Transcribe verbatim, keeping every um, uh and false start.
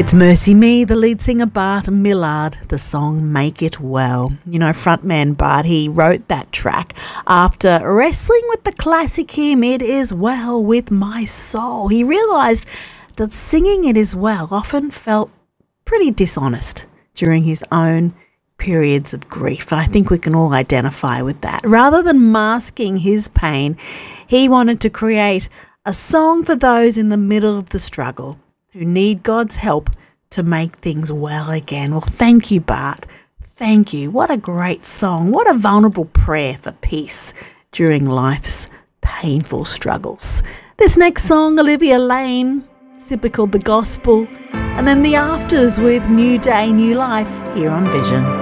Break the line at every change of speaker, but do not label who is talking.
It's Mercy Me, the lead singer Bart Millard, the song Make It Well. You know, frontman Bart, he wrote that track after wrestling with the classic hymn, It Is Well With My Soul. He realised that singing It Is Well often felt pretty dishonest during his own periods of grief. And I think we can all identify with that. Rather than masking his pain, he wanted to create a song for those in the middle of the struggle who need God's help to make things well again. Well, thank you, Bart. Thank you. What a great song. What a vulnerable prayer for peace during life's painful struggles. This next song, Olivia Lane, simply called The Gospel, and then The Afters with New Day, New Life here on Vision.